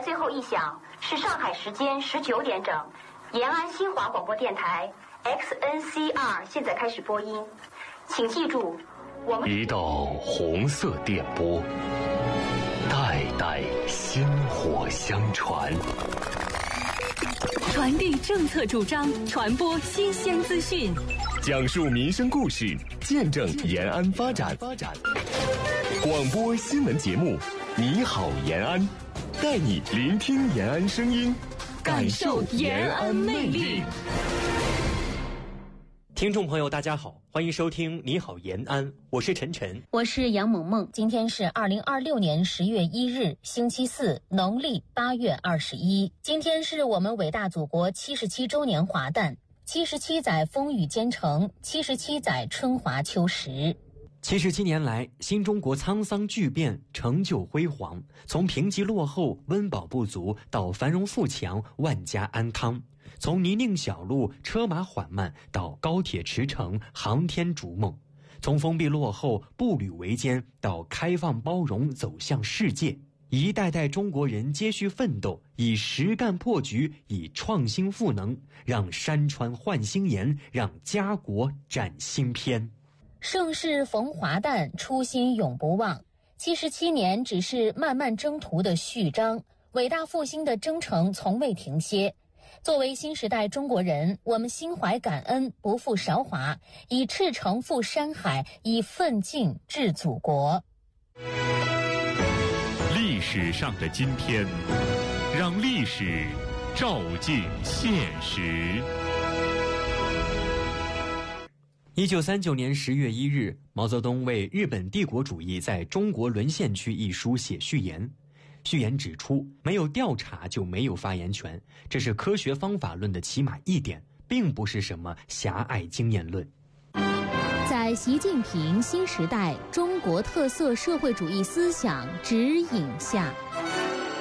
最后一响是上海时间19点整，延安新华广播电台 XNCR 现在开始播音，请记住，我们一道红色电波，代代薪火相传， 传递政策主张，传播新鲜资讯， 讲述民生故事，见证延安发展。广播新闻节目，你好延安，带你聆听延安声音，感受延安魅力。 听众朋友大家好，欢迎收听你好延安，我是陈晨， 我是杨萌萌。今天是2026年10月1日星期四，农历8月21。今天是我们伟大祖国77周年华诞，77载风雨兼程，77载春华秋实。 77年来，新中国沧桑巨变，成就辉煌，从贫瘠落后、温饱不足到繁荣富强、万家安康，从泥泞小路、车马缓慢到高铁驰骋、航天逐梦，从封闭落后、步履维艰到开放包容走向世界。一代代中国人接续奋斗，以实干破局，以创新赋能，让山川换新颜，让家国展新篇。 盛世逢华诞，初心永不忘。77年只是漫漫征途的序章，伟大复兴的征程从未停歇。作为新时代中国人，我们心怀感恩，不负韶华，以赤诚赴山海，以奋进治祖国。 历史上的今天，让历史照进现实。 1939年10月1日，毛泽东为《日本帝国主义在中国沦陷区》一书写序言。序言指出，没有调查就没有发言权，这是科学方法论的起码一点，并不是什么狭隘经验论。 在习近平新时代中国特色社会主义思想指引下，